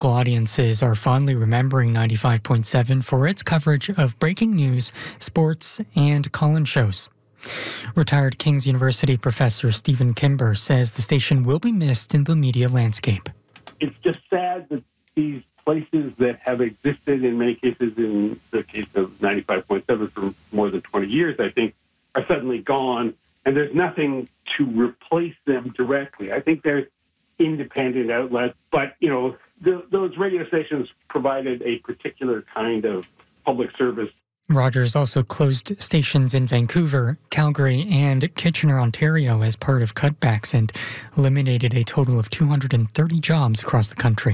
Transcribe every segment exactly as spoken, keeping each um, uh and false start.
Local audiences are fondly remembering ninety-five point seven for its coverage of breaking news, sports, and call-in shows. Retired King's University professor Stephen Kimber says the station will be missed in the media landscape. It's just sad that these places that have existed in many cases, in the case of ninety-five point seven for more than twenty years, I think, are suddenly gone, and there's nothing to replace them directly. I think there's independent outlets, but, you know, the, those radio stations provided a particular kind of public service. Rogers also closed stations in Vancouver, Calgary, and Kitchener, Ontario as part of cutbacks and eliminated a total of two hundred thirty jobs across the country.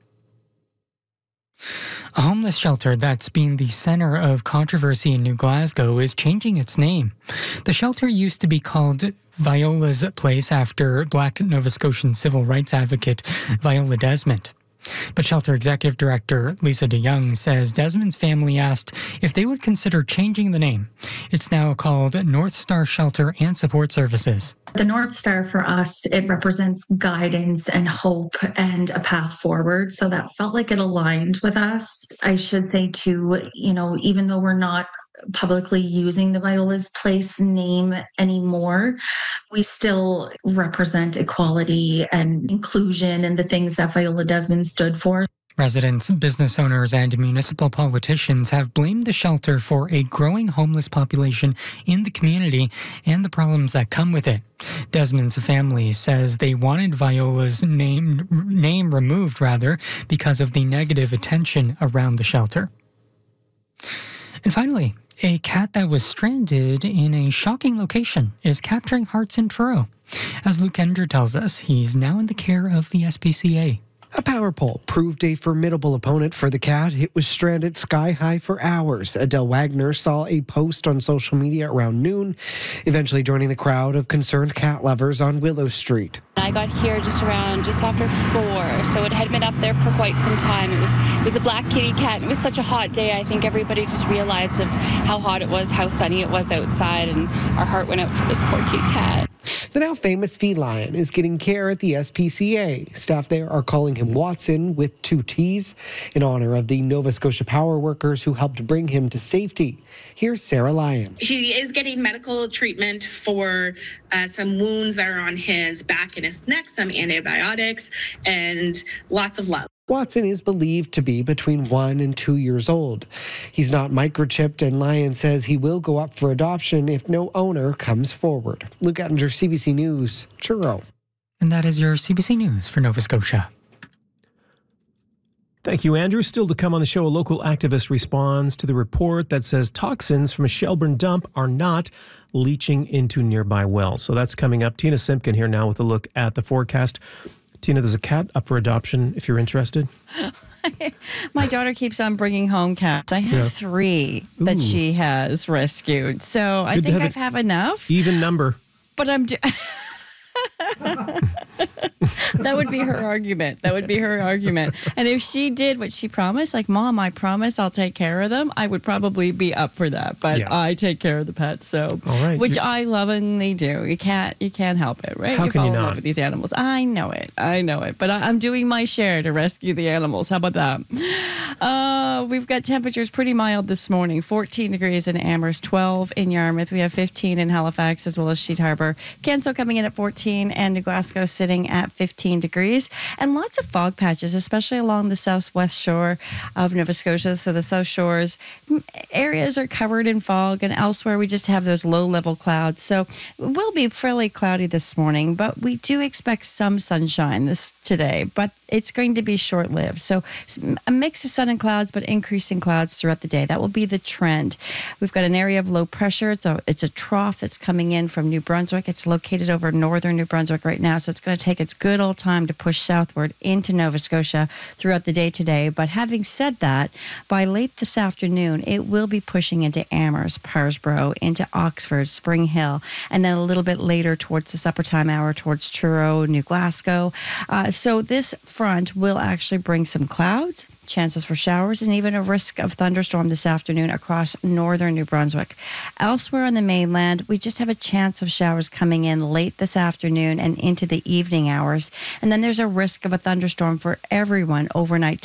A homeless shelter that's been the center of controversy in New Glasgow is changing its name. The shelter used to be called Viola's Place after Black Nova Scotian civil rights advocate Viola Desmond. But shelter executive director Lisa DeYoung says Desmond's family asked if they would consider changing the name. It's now called North Star Shelter and Support Services. The North Star for us, it represents guidance and hope and a path forward. So that felt like it aligned with us. I should say too, you know, even though we're not publicly using the Viola's Place name anymore, we still represent equality and inclusion and the things that Viola Desmond stood for. Residents, business owners, and municipal politicians have blamed the shelter for a growing homeless population in the community and the problems that come with it. Desmond's family says they wanted Viola's name, name removed, rather, because of the negative attention around the shelter. And finally, a cat that was stranded in a shocking location is capturing hearts in Truro. As Luke Ender tells us, he's now in the care of the S P C A. A power pole proved a formidable opponent for the cat. It was stranded sky high for hours. Adele Wagner saw a post on social media around noon, eventually joining the crowd of concerned cat lovers on Willow Street. I got here just around, just after four, so it had been up there for quite some time. It was it was a black kitty cat. It was such a hot day. I think everybody just realized of how hot it was, how sunny it was outside, and our heart went out for this poor kitty cat. The now famous feline is getting care at the S P C A. Staff there are calling him Watson with two T's in honor of the Nova Scotia power workers who helped bring him to safety. Here's Sarah Lyon. He is getting medical treatment for uh, some wounds that are on his back and his neck, some antibiotics, and lots of love. Watson is believed to be between one and two years old. He's not microchipped, and Lyon says he will go up for adoption if no owner comes forward. Luke Ettinger, C B C News, Truro. And that is your C B C News for Nova Scotia. Thank you, Andrew. Still to come on the show, a local activist responds to the report that says toxins from a Shelburne dump are not leaching into nearby wells. So that's coming up. Tina Simpkin here now with a look at the forecast. Tina, there's a cat up for adoption if you're interested. My daughter keeps on bringing home cats. I have yeah. three that Ooh. she has rescued. So Good I think I have enough. Even number. But I'm... Do- that would be her argument. That would be her argument. And if she did what she promised, like, Mom, I promise I'll take care of them, I would probably be up for that. But yeah. I take care of the pets, so All right. which You're... I lovingly do. You can't you can't help it, right? How you can fall you not? in love with these animals. I know it. I know it. But I, I'm doing my share to rescue the animals. How about that? Uh, we've got temperatures pretty mild this morning. fourteen degrees in Amherst, twelve in Yarmouth. We have fifteen in Halifax as well as Sheet Harbour. Kenso coming in at fourteen, and New Glasgow sitting at fifteen degrees, and lots of fog patches, especially along the southwest shore of Nova Scotia. So the South Shores areas are covered in fog, and elsewhere we just have those low-level clouds. So it will be fairly cloudy this morning, but we do expect some sunshine this today, but it's going to be short-lived. So a mix of sun and clouds, but increasing clouds throughout the day. That will be the trend. We've got an area of low pressure. It's a, it's a trough that's coming in from New Brunswick. It's located over northern New Brunswick right now, so it's going to take its good old time to push southward into Nova Scotia throughout the day today. But having said that, by late this afternoon, it will be pushing into Amherst, Parsbro, into Oxford, Spring Hill, and then a little bit later towards the supper time hour towards Truro, New Glasgow. Uh, so this front will actually bring some clouds, chances for showers, and even a risk of thunderstorm this afternoon across northern New Brunswick. Elsewhere on the mainland, we just have a chance of showers coming in late this afternoon and into the evening hours. And then there's a risk of a thunderstorm for everyone overnight